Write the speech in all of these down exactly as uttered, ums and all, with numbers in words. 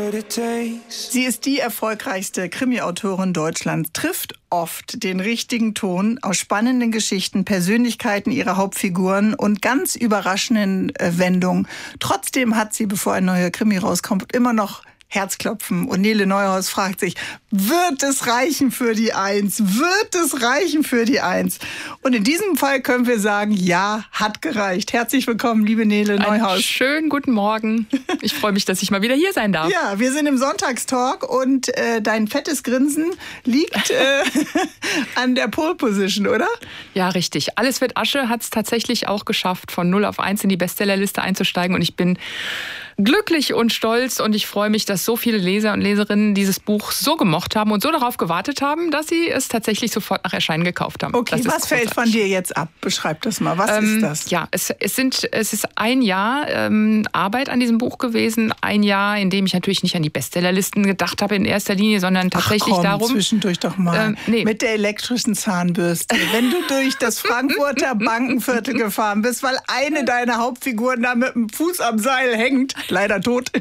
Sie ist die erfolgreichste Krimi-Autorin Deutschlands, trifft oft den richtigen Ton aus spannenden Geschichten, Persönlichkeiten ihrer Hauptfiguren und ganz überraschenden äh, Wendungen. Trotzdem hat sie, bevor ein neuer Krimi rauskommt, immer noch Herzklopfen. Und Nele Neuhaus fragt sich, wird es reichen für die Eins? Wird es reichen für die Eins? Und in diesem Fall können wir sagen, ja, hat gereicht. Herzlich willkommen, liebe Nele Neuhaus. Einen schönen guten Morgen. Ich freue mich, dass ich mal wieder hier sein darf. Ja, wir sind im Sonntagstalk und äh, dein fettes Grinsen liegt äh, an der Pole Position, oder? Ja, richtig. Alles wird Asche hat es tatsächlich auch geschafft, von null auf eins in die Bestsellerliste einzusteigen. Und ich bin glücklich und stolz und ich freue mich, dass so viele Leser und Leserinnen dieses Buch so gemocht haben und so darauf gewartet haben, dass sie es tatsächlich sofort nach Erscheinen gekauft haben. Okay, was fällt von dir jetzt ab? Beschreib das mal. Was ähm, ist das? Ja, es, es, sind, es ist ein Jahr ähm, Arbeit an diesem Buch gewesen. Ein Jahr, in dem ich natürlich nicht an die Bestsellerlisten gedacht habe in erster Linie, sondern tatsächlich Ach komm, darum... zwischendurch doch mal. Ähm, nee. Mit der elektrischen Zahnbürste. Wenn du durch das Frankfurter Bankenviertel gefahren bist, weil eine deiner Hauptfiguren da mit dem Fuß am Seil hängt, leider tot.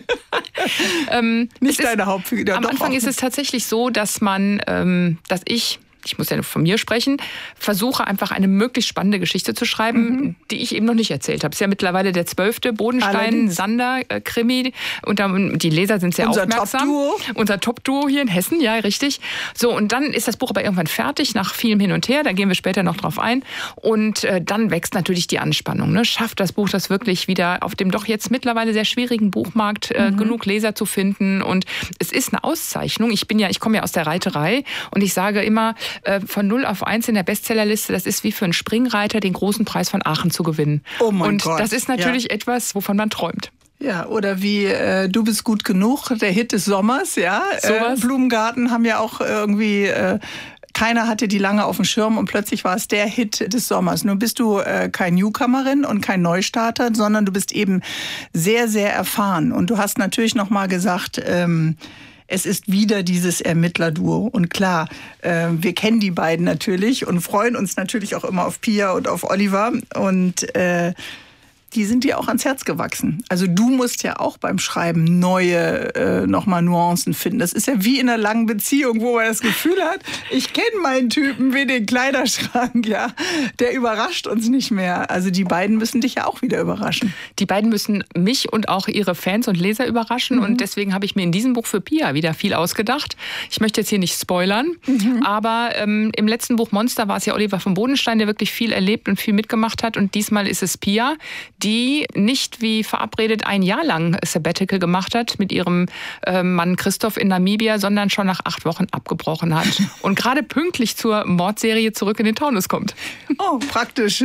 ähm, Nicht ist, deine Hauptfigur. Am Anfang ist es tatsächlich so, dass man, ähm, dass ich, ich muss ja nur von mir sprechen, versuche einfach eine möglichst spannende Geschichte zu schreiben, mhm. die ich eben noch nicht erzählt habe. Es ist ja mittlerweile der zwölfte Bodenstein-Sander-Krimi und die Leser sind sehr Unser aufmerksam. Top-Duo. Unser Top-Duo hier in Hessen, ja, richtig. So, und dann ist das Buch aber irgendwann fertig, nach vielem Hin und Her, da gehen wir später noch drauf ein. Und äh, dann wächst natürlich die Anspannung. Ne? Schafft das Buch das wirklich wieder auf dem doch jetzt mittlerweile sehr schwierigen Buchmarkt äh, mhm. genug Leser zu finden? Und es ist eine Auszeichnung. Ich bin ja, ich komme ja aus der Reiterei und ich sage immer, von null auf eins in der Bestsellerliste, das ist wie für einen Springreiter den großen Preis von Aachen zu gewinnen. Oh mein Und Gott. das ist natürlich ja. etwas, wovon man träumt. Ja, oder wie äh, Du bist gut genug, der Hit des Sommers, ja. Äh, Blumengarten haben ja auch irgendwie... Äh, Keiner hatte die lange auf dem Schirm und plötzlich war es der Hit des Sommers. Nun bist du äh, kein Newcomerin und kein Neustarter, sondern du bist eben sehr, sehr erfahren. Und du hast natürlich noch mal gesagt... Ähm, Es ist wieder dieses Ermittlerduo. Und klar, äh, wir kennen die beiden natürlich und freuen uns natürlich auch immer auf Pia und auf Oliver. Und äh, die sind dir auch ans Herz gewachsen. Also du musst ja auch beim Schreiben neue äh, nochmal Nuancen finden. Das ist ja wie in einer langen Beziehung, wo man das Gefühl hat, ich kenne meinen Typen wie den Kleiderschrank, ja. Der überrascht uns nicht mehr. Also die beiden müssen dich ja auch wieder überraschen. Die beiden müssen mich und auch ihre Fans und Leser überraschen. Mhm. Und deswegen habe ich mir in diesem Buch für Pia wieder viel ausgedacht. Ich möchte jetzt hier nicht spoilern, mhm. aber ähm, im letzten Buch Monster war es ja Oliver von Bodenstein, der wirklich viel erlebt und viel mitgemacht hat. Und diesmal ist es Pia, die nicht wie verabredet ein Jahr lang Sabbatical gemacht hat mit ihrem äh, Mann Christoph in Namibia, sondern schon nach acht Wochen abgebrochen hat und gerade pünktlich zur Mordserie zurück in den Taunus kommt. Oh, praktisch.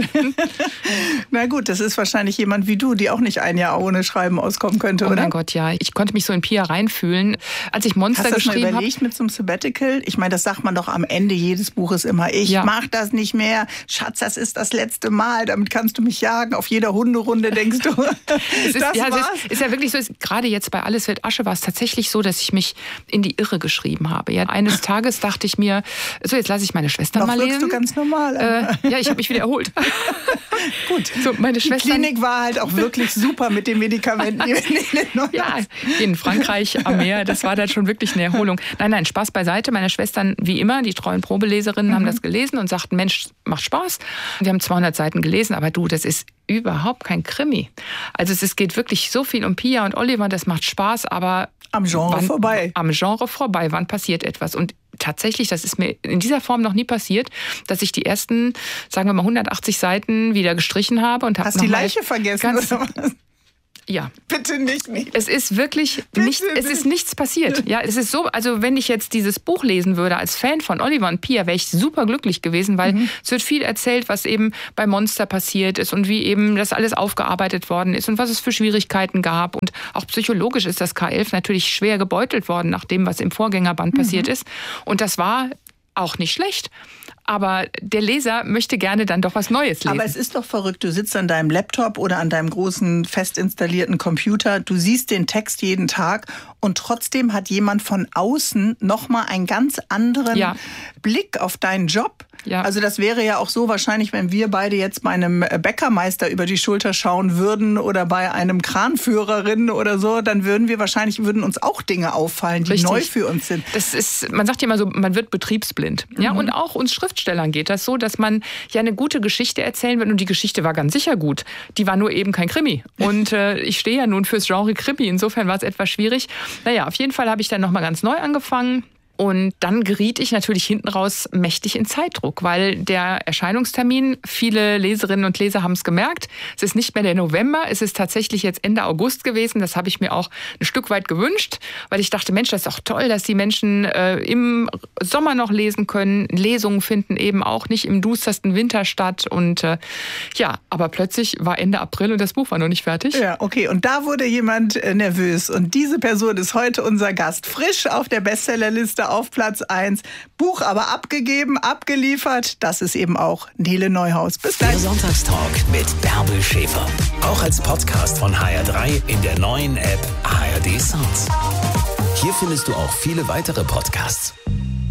Na gut, das ist wahrscheinlich jemand wie du, die auch nicht ein Jahr ohne Schreiben auskommen könnte, oder? Oh mein Gott, ja. Ich konnte mich so in Pia reinfühlen. Als ich Monster geschrieben habe... Hast du das mal überlegt hab, mit so einem Sabbatical? Ich meine, das sagt man doch am Ende jedes Buches immer. Ich ja. mach das nicht mehr. Schatz, das ist das letzte Mal. Damit kannst du mich jagen. Auf jeder Hunde Runde, denkst du? es ist, das ja, war's? Es ist, ist ja wirklich so, es, gerade jetzt bei Alles wird Asche war es tatsächlich so, dass ich mich in die Irre geschrieben habe. Ja, eines Tages dachte ich mir, so jetzt lasse ich meine Schwestern Noch mal lesen. du ganz normal. Äh, ja, ich habe mich wieder erholt. Gut. So, meine die Klinik war halt auch wirklich super mit den Medikamenten. Ja, in Frankreich am Meer, das war dann schon wirklich eine Erholung. Nein, nein, Spaß beiseite. Meine Schwestern, wie immer, die treuen Probeleserinnen, mhm. haben das gelesen und sagten, Mensch, macht Spaß. Wir haben zweihundert Seiten gelesen, aber du, das ist überhaupt kein Krimi. Also es geht wirklich so viel um Pia und Oliver, das macht Spaß, aber... Am Genre wann, vorbei. Am Genre vorbei. Wann passiert etwas? Und tatsächlich, das ist mir in dieser Form noch nie passiert, dass ich die ersten, sagen wir mal, hundertachtzig Seiten wieder gestrichen habe. Und hab Hast die Leiche vergessen? Ganz, oder was? Ja. Bitte nicht, nicht. Es ist wirklich nicht, es ist nichts passiert. Ja, es ist so, also wenn ich jetzt dieses Buch lesen würde als Fan von Oliver und Pia, wäre ich super glücklich gewesen, weil mhm. es wird viel erzählt, was eben bei Monster passiert ist und wie eben das alles aufgearbeitet worden ist und was es für Schwierigkeiten gab. Und auch psychologisch ist das K elf natürlich schwer gebeutelt worden, nach dem, was im Vorgängerband mhm. passiert ist. Und das war auch nicht schlecht. Aber der Leser möchte gerne dann doch was Neues lesen. Aber es ist doch verrückt. Du sitzt an deinem Laptop oder an deinem großen fest installierten Computer. Du siehst den Text jeden Tag und trotzdem hat jemand von außen nochmal einen ganz anderen ja. Blick auf deinen Job. Ja. Also das wäre ja auch so wahrscheinlich, wenn wir beide jetzt bei einem Bäckermeister über die Schulter schauen würden oder bei einem Kranführerin oder so, dann würden wir wahrscheinlich, würden uns auch Dinge auffallen, die Richtig. neu für uns sind. Das ist, man sagt ja immer so, man wird betriebsblind. Ja, mhm. Und auch uns Schriftstellern geht das so, dass man ja eine gute Geschichte erzählen will und die Geschichte war ganz sicher gut. Die war nur eben kein Krimi. Und äh, ich stehe ja nun fürs Genre Krimi, insofern war es etwas schwierig. Naja, auf jeden Fall habe ich dann nochmal ganz neu angefangen. Und dann geriet ich natürlich hinten raus mächtig in Zeitdruck, weil der Erscheinungstermin, viele Leserinnen und Leser haben es gemerkt, es ist nicht mehr der November, es ist tatsächlich jetzt Ende August gewesen. Das habe ich mir auch ein Stück weit gewünscht, weil ich dachte, Mensch, das ist doch toll, dass die Menschen äh, im Sommer noch lesen können. Lesungen finden eben auch nicht im dustersten Winter statt. Und äh, ja, aber plötzlich war Ende April und das Buch war noch nicht fertig. Ja, okay. Und da wurde jemand äh, nervös. Und diese Person ist heute unser Gast. Frisch auf der Bestsellerliste auf Platz eins. Buch aber abgegeben, abgeliefert. Das ist eben auch Nele Neuhaus. Bis gleich. Der Sonntagstalk mit Bärbel Schäfer. Auch als Podcast von H R drei in der neuen App H R D Sounds. Hier findest du auch viele weitere Podcasts.